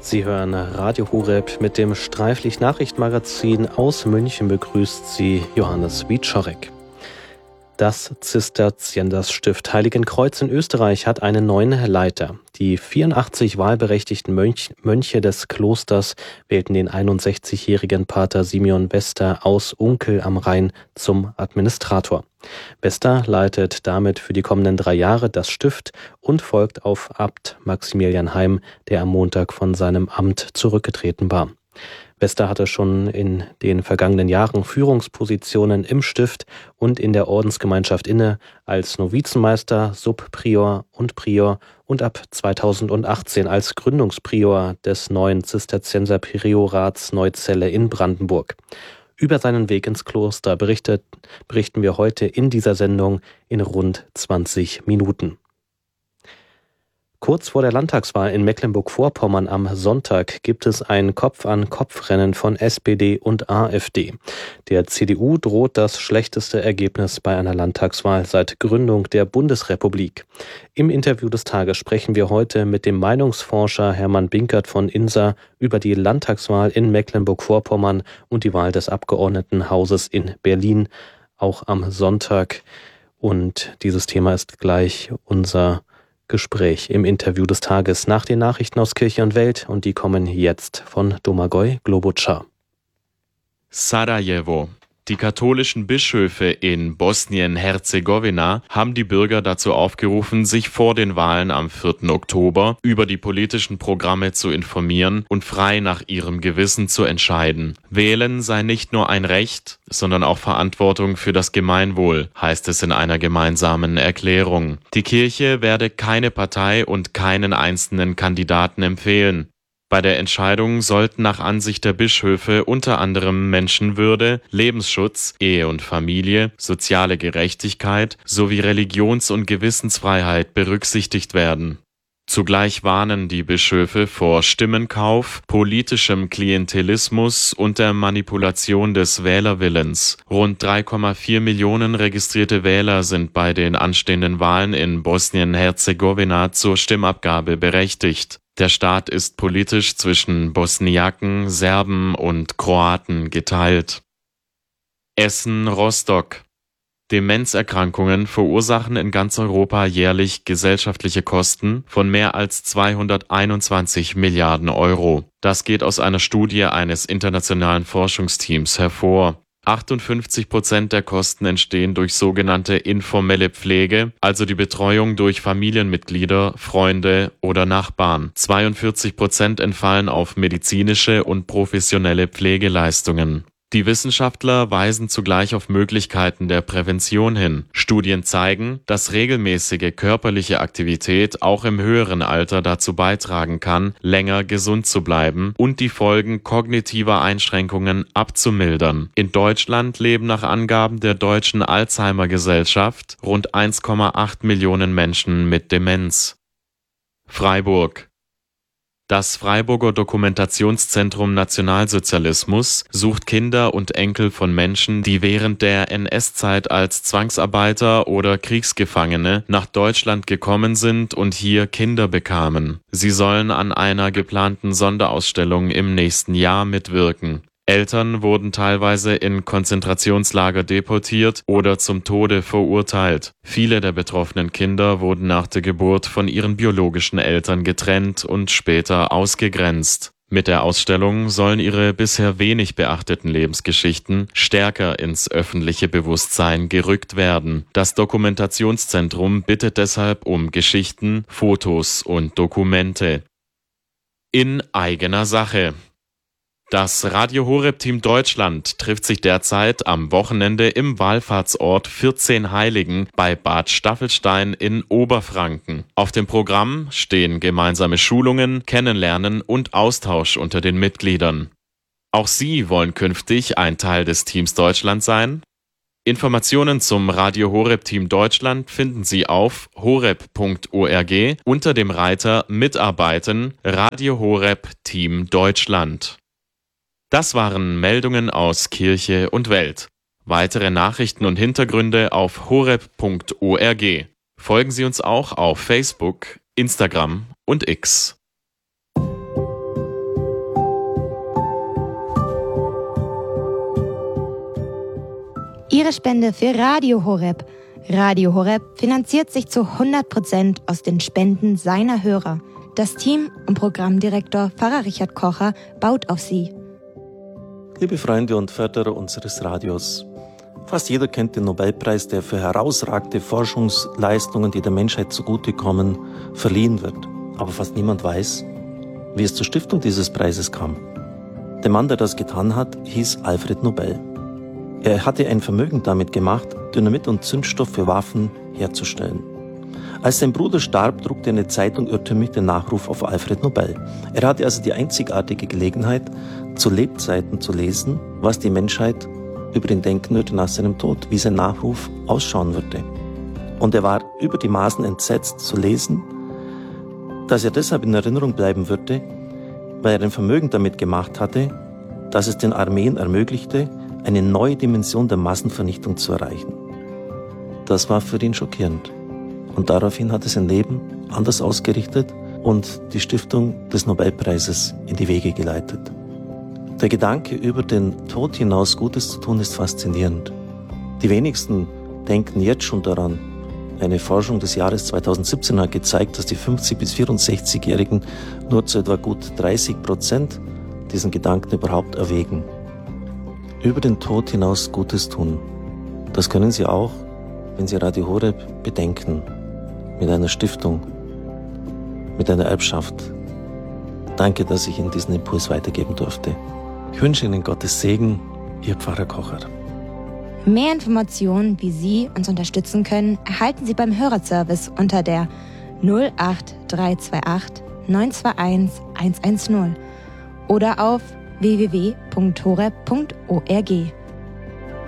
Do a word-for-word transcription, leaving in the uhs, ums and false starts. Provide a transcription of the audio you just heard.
Sie hören Radio Horeb mit dem Streiflich-Nachrichtenmagazin aus München, begrüßt Sie Johannes Wieczorek. Das Zisterzienserstift Heiligenkreuz in Österreich hat einen neuen Leiter. Die vierundachtzig wahlberechtigten Mönch, Mönche des Klosters wählten den einundsechzigjährigen Pater Simeon Bester aus Unkel am Rhein zum Administrator. Bester leitet damit für die kommenden drei Jahre das Stift und folgt auf Abt Maximilian Heim, der am Montag von seinem Amt zurückgetreten war. Bester hatte schon in den vergangenen Jahren Führungspositionen im Stift und in der Ordensgemeinschaft inne als Novizenmeister, Subprior und Prior und ab zweitausendachtzehn als Gründungsprior des neuen Zisterzienserpriorats Neuzelle in Brandenburg. Über seinen Weg ins Kloster berichtet, berichten wir heute in dieser Sendung in rund zwanzig Minuten. Kurz vor der Landtagswahl in Mecklenburg-Vorpommern am Sonntag gibt es ein Kopf-an-Kopf-Rennen von S P D und AfD. Der C D U droht das schlechteste Ergebnis bei einer Landtagswahl seit Gründung der Bundesrepublik. Im Interview des Tages sprechen wir heute mit dem Meinungsforscher Hermann Binkert von I N S A über die Landtagswahl in Mecklenburg-Vorpommern und die Wahl des Abgeordnetenhauses in Berlin, auch am Sonntag. Und dieses Thema ist gleich unser Gespräch im Interview des Tages nach den Nachrichten aus Kirche und Welt, und die kommen jetzt von Domagoj Globočar. Sarajevo. Die katholischen Bischöfe in Bosnien-Herzegowina haben die Bürger dazu aufgerufen, sich vor den Wahlen am vierten Oktober über die politischen Programme zu informieren und frei nach ihrem Gewissen zu entscheiden. Wählen sei nicht nur ein Recht, sondern auch Verantwortung für das Gemeinwohl, heißt es in einer gemeinsamen Erklärung. Die Kirche werde keine Partei und keinen einzelnen Kandidaten empfehlen. Bei der Entscheidung sollten nach Ansicht der Bischöfe unter anderem Menschenwürde, Lebensschutz, Ehe und Familie, soziale Gerechtigkeit sowie Religions- und Gewissensfreiheit berücksichtigt werden. Zugleich warnen die Bischöfe vor Stimmenkauf, politischem Klientelismus und der Manipulation des Wählerwillens. Rund drei Komma vier Millionen registrierte Wähler sind bei den anstehenden Wahlen in Bosnien-Herzegowina zur Stimmabgabe berechtigt. Der Staat ist politisch zwischen Bosniaken, Serben und Kroaten geteilt. Essen-Rostock. Demenzerkrankungen verursachen in ganz Europa jährlich gesellschaftliche Kosten von mehr als zweihunderteinundzwanzig Milliarden Euro. Das geht aus einer Studie eines internationalen Forschungsteams hervor. achtundfünfzig Prozent der Kosten entstehen durch sogenannte informelle Pflege, also die Betreuung durch Familienmitglieder, Freunde oder Nachbarn. zweiundvierzig Prozent entfallen auf medizinische und professionelle Pflegeleistungen. Die Wissenschaftler weisen zugleich auf Möglichkeiten der Prävention hin. Studien zeigen, dass regelmäßige körperliche Aktivität auch im höheren Alter dazu beitragen kann, länger gesund zu bleiben und die Folgen kognitiver Einschränkungen abzumildern. In Deutschland leben nach Angaben der Deutschen Alzheimer-Gesellschaft rund eins Komma acht Millionen Menschen mit Demenz. Freiburg. Das Freiburger Dokumentationszentrum Nationalsozialismus sucht Kinder und Enkel von Menschen, die während der N S-Zeit als Zwangsarbeiter oder Kriegsgefangene nach Deutschland gekommen sind und hier Kinder bekamen. Sie sollen an einer geplanten Sonderausstellung im nächsten Jahr mitwirken. Eltern wurden teilweise in Konzentrationslager deportiert oder zum Tode verurteilt. Viele der betroffenen Kinder wurden nach der Geburt von ihren biologischen Eltern getrennt und später ausgegrenzt. Mit der Ausstellung sollen ihre bisher wenig beachteten Lebensgeschichten stärker ins öffentliche Bewusstsein gerückt werden. Das Dokumentationszentrum bittet deshalb um Geschichten, Fotos und Dokumente. In eigener Sache. Das Radio Horeb Team Deutschland trifft sich derzeit am Wochenende im Wallfahrtsort vierzehn Heiligen bei Bad Staffelstein in Oberfranken. Auf dem Programm stehen gemeinsame Schulungen, Kennenlernen und Austausch unter den Mitgliedern. Auch Sie wollen künftig ein Teil des Teams Deutschland sein? Informationen zum Radio Horeb Team Deutschland finden Sie auf horeb punkt org unter dem Reiter Mitarbeiten Radio Horeb Team Deutschland. Das waren Meldungen aus Kirche und Welt. Weitere Nachrichten und Hintergründe auf horeb punkt org. Folgen Sie uns auch auf Facebook, Instagram und X. Ihre Spende für Radio Horeb. Radio Horeb finanziert sich zu hundert Prozent aus den Spenden seiner Hörer. Das Team und Programmdirektor Pfarrer Richard Kocher baut auf sie. Liebe Freunde und Förderer unseres Radios, fast jeder kennt den Nobelpreis, der für herausragende Forschungsleistungen, die der Menschheit zugutekommen, verliehen wird. Aber fast niemand weiß, wie es zur Stiftung dieses Preises kam. Der Mann, der das getan hat, hieß Alfred Nobel. Er hatte ein Vermögen damit gemacht, Dynamit und Zündstoff für Waffen herzustellen. Als sein Bruder starb, druckte eine Zeitung irrtümlich den Nachruf auf Alfred Nobel. Er hatte also die einzigartige Gelegenheit, zu Lebzeiten zu lesen, was die Menschheit über ihn denken würde nach seinem Tod, wie sein Nachruf ausschauen würde. Und er war über die Maßen entsetzt zu lesen, dass er deshalb in Erinnerung bleiben würde, weil er ein Vermögen damit gemacht hatte, dass es den Armeen ermöglichte, eine neue Dimension der Massenvernichtung zu erreichen. Das war für ihn schockierend. Und daraufhin hat er sein Leben anders ausgerichtet und die Stiftung des Nobelpreises in die Wege geleitet. Der Gedanke, über den Tod hinaus Gutes zu tun, ist faszinierend. Die wenigsten denken jetzt schon daran. Eine Forschung des Jahres zweitausendsiebzehn hat gezeigt, dass die fünfzig- bis vierundsechzigjährigen nur zu etwa gut dreißig Prozent diesen Gedanken überhaupt erwägen. Über den Tod hinaus Gutes tun. Das können Sie auch, wenn Sie Radio Horeb bedenken, mit einer Stiftung, mit einer Erbschaft. Danke, dass ich Ihnen diesen Impuls weitergeben durfte. Ich wünsche Ihnen Gottes Segen, Ihr Pfarrer Kocher. Mehr Informationen, wie Sie uns unterstützen können, erhalten Sie beim Hörerservice unter der null acht drei zwei acht neun zwei eins eins eins null oder auf w w w punkt horeb punkt org.